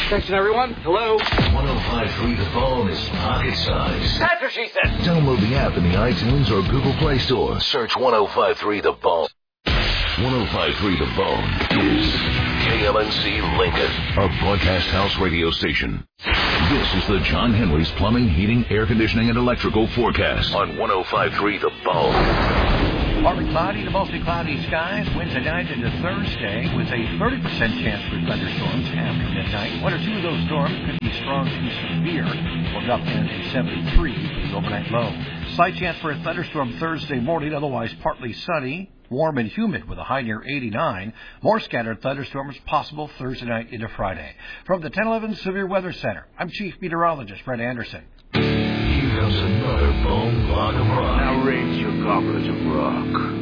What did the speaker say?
Attention, everyone. Hello. 105.3 The Bone is pocket size. That's what she said. Download the app in the iTunes or Google Play Store. Search 105.3 The Bone. 105.3 The Bone is KLNC Lincoln, a broadcast house radio station. This is the John Henry's Plumbing, Heating, Air Conditioning, and Electrical forecast on 105.3 The Bone. Partly cloudy to mostly cloudy skies Wednesday night into Thursday with a 30% chance for thunderstorms after midnight. One or two of those storms could be strong to severe. We'll drop down to 73 for the overnight low. Slight chance for a thunderstorm Thursday morning, otherwise partly sunny. Warm and humid with a high near 89. More scattered thunderstorms possible Thursday night into Friday. From the 1011 Severe Weather Center, I'm Chief Meteorologist Brett Anderson. Here comes another Bone Block of Rock. Now raise your goblet of rock.